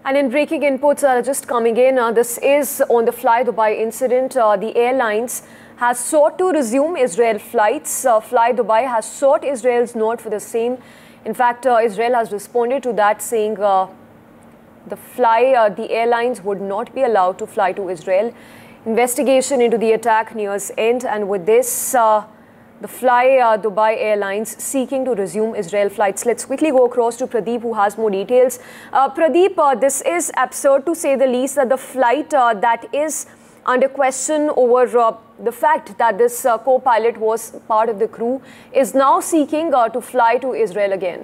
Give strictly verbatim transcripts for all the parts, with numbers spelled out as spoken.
And in breaking inputs are just coming in, uh, this is on the Fly Dubai incident. Uh, the airlines has sought to resume Israel flights. Uh, Fly Dubai has sought Israel's nod for the same. In fact, uh, Israel has responded to that, saying uh, the fly, uh, the airlines would not be allowed to fly to Israel. Investigation into the attack nears end, and with this, uh, the Fly uh, Dubai Airlines seeking to resume Israel flights. Let's quickly go across to Pradeep, who has more details. Uh, Pradeep, uh, this is absurd to say the least, that the flight uh, that is under question over uh, the fact that this uh, co-pilot was part of the crew is now seeking uh, to fly to Israel again.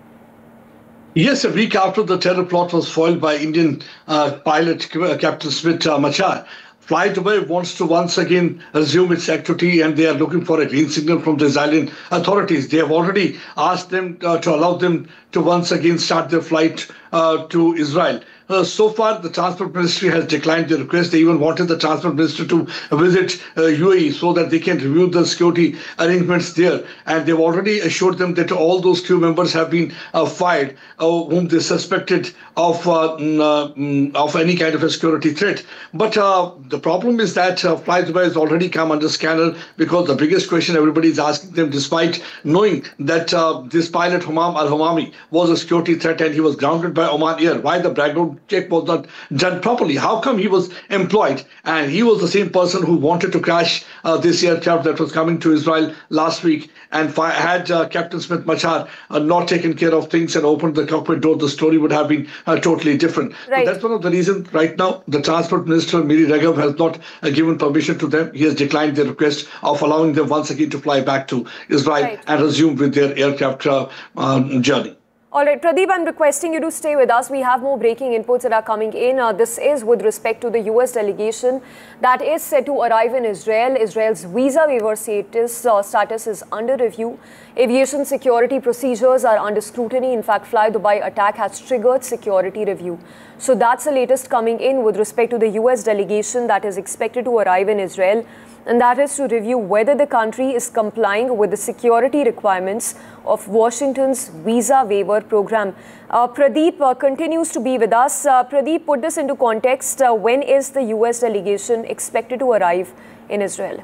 Yes, a week after the terror plot was foiled by Indian uh, pilot uh, Captain Smith uh, Machar, Fly Dubai wants to once again resume its activity, and they are looking for a green signal from the Israeli authorities. They have already asked them uh, to allow them to once again start their flight uh, to Israel. Uh, so far, the Transport Ministry has declined the request. They even wanted the Transport Minister to visit uh, U A E so that they can review the security arrangements there. And they've already assured them that all those crew members have been uh, fired, uh, whom they suspected of uh, mm, uh, of any kind of a security threat. But uh, the problem is that uh, Fly Dubai has already come under scanner, because the biggest question everybody is asking them, despite knowing that uh, this pilot Humam Al-Humami was a security threat and he was grounded by Oman Air, why the background check was not done properly? How come he was employed? And he was the same person who wanted to crash uh, this aircraft that was coming to Israel last week. And had uh, Captain Smith Machar uh, not taken care of things and opened the cockpit door, the story would have been uh, totally different. Right. So that's one of the reasons right now the Transport Minister, Miri Regev, has not uh, given permission to them. He has declined the request of allowing them once again to fly back to Israel Right. and resume with their aircraft uh, um, journey. All right, Pradeep, I'm requesting you to stay with us. We have more breaking inputs that are coming in. Uh, this is with respect to the U S delegation that is set to arrive in Israel. Israel's visa waiver status, uh, status is under review. Aviation security procedures are under scrutiny. In fact, Fly Dubai attack has triggered security review. So that's the latest coming in with respect to the U S delegation that is expected to arrive in Israel. And that is to review whether the country is complying with the security requirements of Washington's visa waiver program. Uh, Pradeep uh, continues to be with us. Uh, Pradeep, put this into context. Uh, when is the U S delegation expected to arrive in Israel?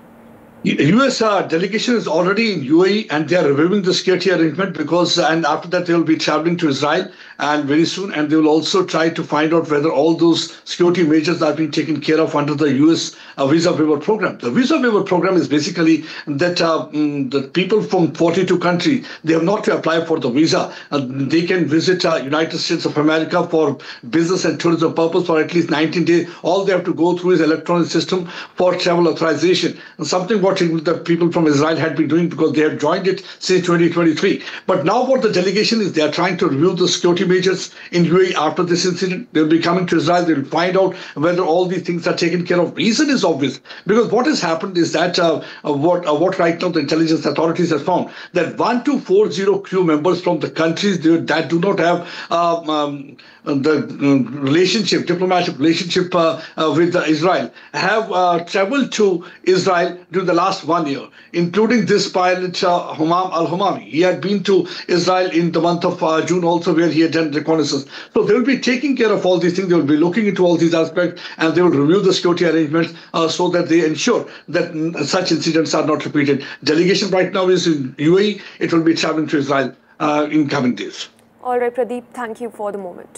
U S uh, delegation is already in U A E, and they are reviewing the security arrangement, because, and after that they will be traveling to Israel and very soon, and they will also try to find out whether all those security measures are being taken care of under the U S uh, visa waiver program. The visa waiver program is basically that uh, mm, the people from forty-two countries, they have not to apply for the visa. Uh, they can visit uh, United States of America for business and tourism purpose for at least nineteen days. All they have to go through is electronic system for travel authorization, and something what the people from Israel had been doing, because they have joined it since twenty twenty-three. But now what the delegation is, they are trying to review the security measures in U A E after this incident. They'll be coming to Israel. They'll find out whether all these things are taken care of. Reason is obvious, because what has happened is that uh, uh, what uh, what right now the intelligence authorities have found, that one two four zero crew members from the countries that do not have um, um, the uh, relationship, diplomatic relationship uh, uh, with uh, Israel, have uh, traveled to Israel during the last one year, including this pilot uh, Humam Al-Humami. He had been to Israel in the month of uh, June also, where he had done reconnaissance. So they will be taking care of all these things. They will be looking into all these aspects, and they will review the security arrangements uh, so that they ensure that mm, such incidents are not repeated. Delegation right now is in U A E. It will be traveling to Israel uh, in coming days. All right, Pradeep, thank you for the moment.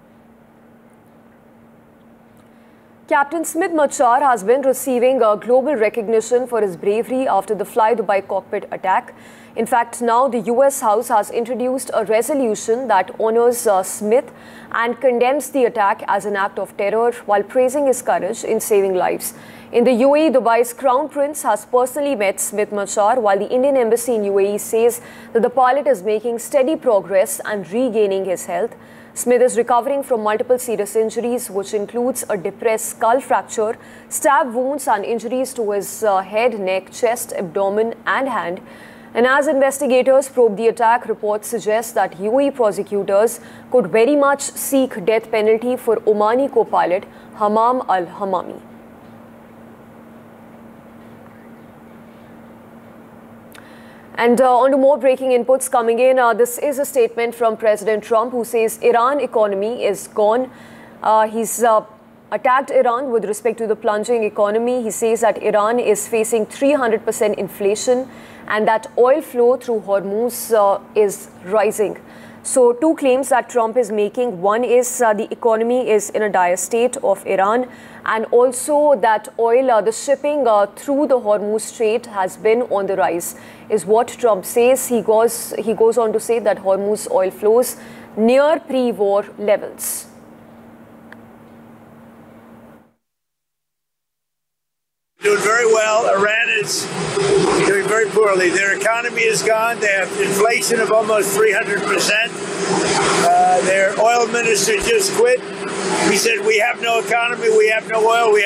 Captain Smith Machar has been receiving uh, global recognition for his bravery after the Fly Dubai cockpit attack. In fact, now the U S House has introduced a resolution that honors uh, Smith and condemns the attack as an act of terror, while praising his courage in saving lives. In the U A E, Dubai's Crown Prince has personally met Smith Machar, while the Indian Embassy in U A E says that the pilot is making steady progress and regaining his health. Smith is recovering from multiple serious injuries, which includes a depressed skull fracture, stab wounds and injuries to his uh, head, neck, chest, abdomen and hand. And as investigators probe the attack, reports suggest that U A E prosecutors could very much seek death penalty for Omani co-pilot Humam Al-Humami. And uh, on to more breaking inputs coming in. Uh, this is a statement from President Trump, who says Iran economy is gone. Uh, he's uh, attacked Iran with respect to the plunging economy. He says that Iran is facing three hundred percent inflation and that oil flow through Hormuz uh, is rising. So two claims that Trump is making. One is uh, the economy is in a dire state of Iran, and also that oil, uh, the shipping uh, through the Hormuz Strait has been on the rise, is what Trump says. He goes, he goes on to say that Hormuz oil flows near pre-war levels. Doing very well. Iran is doing very poorly. Their economy is gone. They have inflation of almost three hundred percent. Uh, their oil minister just quit. He said, we have no economy, we have no oil, we